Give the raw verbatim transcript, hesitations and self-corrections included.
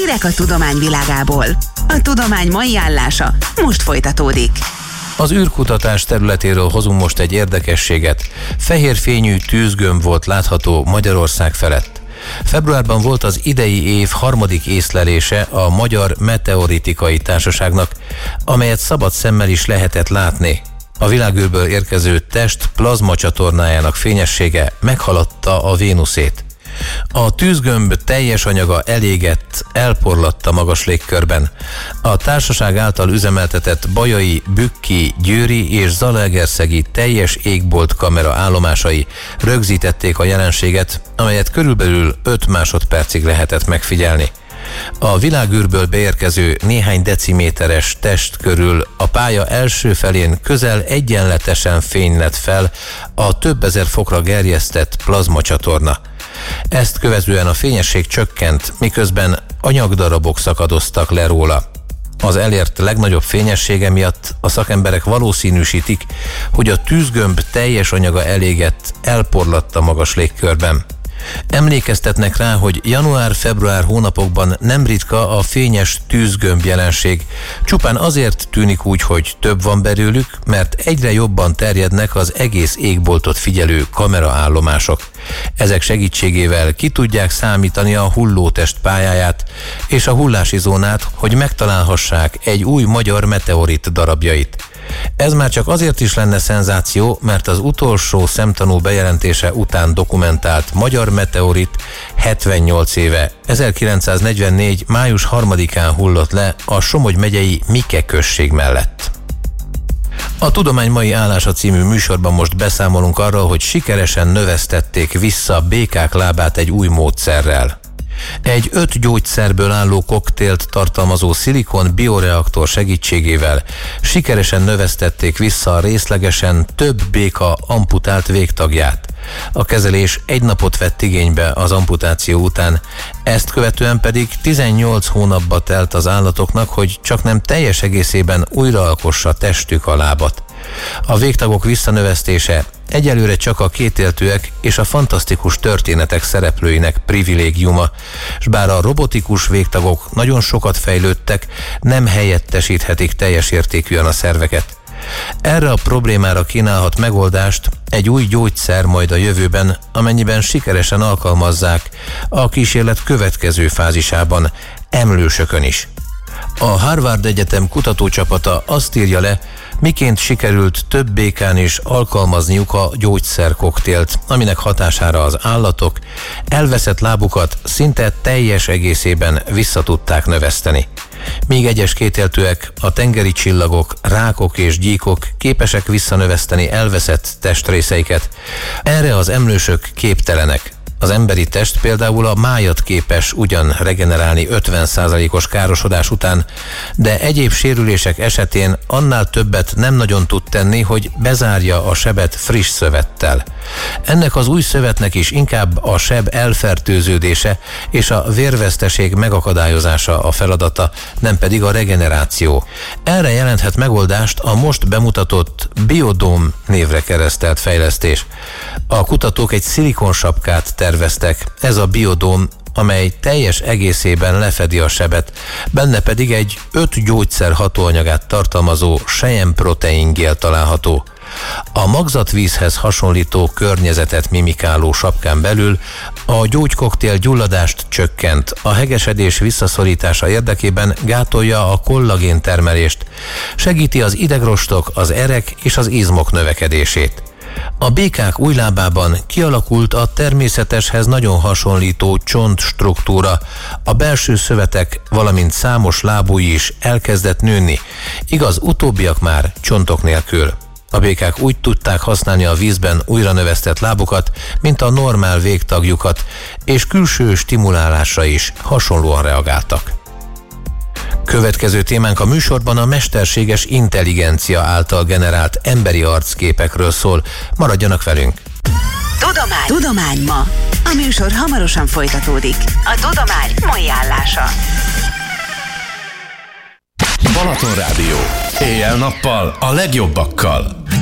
Hírek a tudomány világából. A tudomány mai állása most folytatódik. Az űrkutatás területéről hozunk most egy érdekességet. Fehérfényű tűzgömb volt látható Magyarország felett. Februárban volt az idei év harmadik észlelése a Magyar Meteoritikai Társaságnak, amelyet szabad szemmel is lehetett látni. A világűrből érkező test plazma csatornájának fényessége meghaladta a Vénuszét. A tűzgömb teljes anyaga elégett, elporlatt a magas légkörben. A társaság által üzemeltetett bajai, bükki, győri és zalaegerszegi teljes égbolt kamera állomásai rögzítették a jelenséget, amelyet körülbelül öt másodpercig lehetett megfigyelni. A világűrből beérkező néhány deciméteres test körül a pálya első felén közel egyenletesen fény lett fel a több ezer fokra gerjesztett plazmacsatorna. Ezt követően a fényesség csökkent, miközben anyagdarabok szakadoztak le róla. Az elért legnagyobb fényessége miatt a szakemberek valószínűsítik, hogy a tűzgömb teljes anyaga elégett, elporlatt a magas légkörben. Emlékeztetnek rá, hogy január-február hónapokban nem ritka a fényes tűzgömb jelenség. Csupán azért tűnik úgy, hogy több van belőlük, mert egyre jobban terjednek az egész égboltot figyelő kameraállomások. Ezek segítségével ki tudják számítani a hullótest pályáját és a hullási zónát, hogy megtalálhassák egy új magyar meteorit darabjait. Ez már csak azért is lenne szenzáció, mert az utolsó szemtanú bejelentése után dokumentált magyar meteorit hetvennyolc éve, ezerkilencszáznegyvennégy. május harmadikán hullott le a Somogy megyei Mike község mellett. A Tudomány mai állása című műsorban most beszámolunk arról, hogy sikeresen növesztették vissza békák lábát egy új módszerrel. Egy öt gyógyszerből álló koktélt tartalmazó szilikon bioreaktor segítségével sikeresen növesztették vissza a részlegesen több béka amputált végtagját. A kezelés egy napot vett igénybe az amputáció után, ezt követően pedig tizennyolc hónapba telt az állatoknak, hogy csaknem teljes egészében újraalkossa testük a lábat. A végtagok visszanövesztése egyelőre csak a kétéltőek és a fantasztikus történetek szereplőinek privilégiuma, s bár a robotikus végtagok nagyon sokat fejlődtek, nem helyettesíthetik teljes értékűen a szerveket. Erre a problémára kínálhat megoldást egy új gyógyszer majd a jövőben, amennyiben sikeresen alkalmazzák a kísérlet következő fázisában, emlősökön is. A Harvard Egyetem kutatócsapata azt írja le, miként sikerült több békán is alkalmazniuk a gyógyszerkoktélt, aminek hatására az állatok elveszett lábukat szinte teljes egészében vissza tudták növeszteni. Míg egyes kétéltőek, a tengeri csillagok, rákok és gyíkok képesek visszanöveszteni elveszett testrészeiket, erre az emlősök képtelenek. Az emberi test például a májat képes ugyan regenerálni ötven százalékos károsodás után, de egyéb sérülések esetén annál többet nem nagyon tud tenni, hogy bezárja a sebet friss szövettel. Ennek az új szövetnek is inkább a seb elfertőződése és a vérveszteség megakadályozása a feladata, nem pedig a regeneráció. Erre jelenthet megoldást a most bemutatott Biodome névre keresztelt fejlesztés. A kutatók egy szilikonsapkát terveztek, ez a Biodome, amely teljes egészében lefedi a sebet, benne pedig egy öt gyógyszer hatóanyagát tartalmazó selyemproteingél található. A magzatvízhez hasonlító környezetet mimikáló sapkán belül a gyógykoktél gyulladást csökkent, a hegesedés visszaszorítása érdekében gátolja a kollagén termelést, segíti az idegrostok, az erek és az izmok növekedését. A békák új lábában kialakult a természeteshez nagyon hasonlító csontstruktúra, a belső szövetek, valamint számos lábúj is elkezdett nőni, igaz, utóbbiak már csontok nélkül. A békák úgy tudták használni a vízben újra növesztett lábukat, mint a normál végtagjukat, és külső stimulálásra is hasonlóan reagáltak. Következő témánk a műsorban a mesterséges intelligencia által generált emberi arcképekről szól. Maradjanak velünk! Tudomány. Tudomány ma. A műsor hamarosan folytatódik. A Tudomány mai állása. Balaton Rádió. Éjjel-nappal a legjobbakkal.